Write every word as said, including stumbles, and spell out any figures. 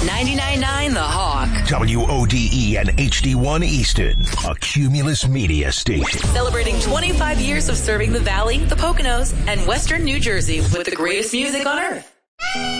ninety-nine point nine The Hawk. W O D E and H D one Easton, a Cumulus media station. Celebrating twenty-five years of serving the Valley, the Poconos, and Western New Jersey with the greatest music on earth.